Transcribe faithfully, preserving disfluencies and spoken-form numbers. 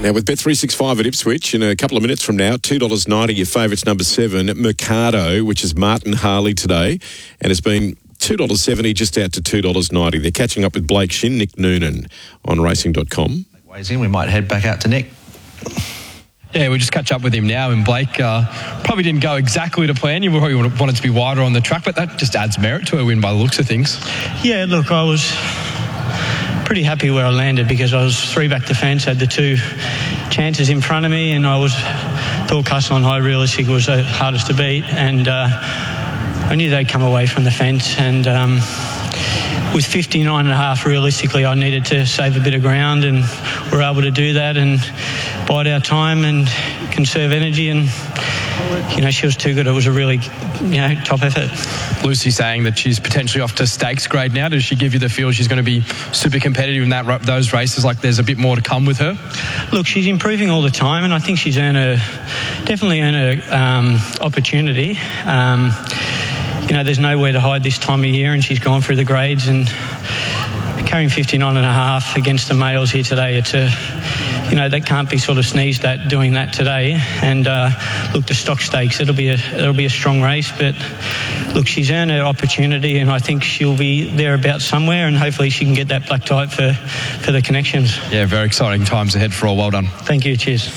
Now, with Bet three sixty-five at Ipswich, in a couple of minutes from now, two dollars ninety, your favourites number seven, Mercado, which is Martin Harley today, and it's been two dollars seventy, just out to two dollars ninety. They're catching up with Blake Shin, Nick Noonan on racing dot com. Ways in, we might head back out to Nick. Yeah, we'll just catch up with him now. And Blake uh, probably didn't go exactly to plan. You probably wanted to be wider on the track, but that just adds merit to a win by the looks of things. Yeah, look, I was pretty happy where I landed because I was three back defence, had the two chances in front of me, and I was thought Castle on High realistically was the hardest to beat, and uh, I knew they'd come away from the fence, and um, with fifty-nine and a half realistically I needed to save a bit of ground, and we're able to do that and bide our time and conserve energy, and you know, she was too good. It was a really, you know, top effort. Lucy saying that she's potentially off to stakes grade now. Does she give you the feel she's going to be super competitive in that those races, like there's a bit more to come with her? Look, she's improving all the time, and I think she's earned a, definitely earned a um, opportunity. Um, you know, there's nowhere to hide this time of year, and she's gone through the grades, and carrying fifty-nine and a half against the males here today, it's a, you know, that can't be sort of sneezed at doing that today. And uh, look, the stock stakes, it'll be a it'll be a strong race, but look, she's earned her opportunity, and I think she'll be thereabouts somewhere, and hopefully she can get that black type for for the connections. Yeah, very exciting times ahead for all. Well done. Thank you. Cheers.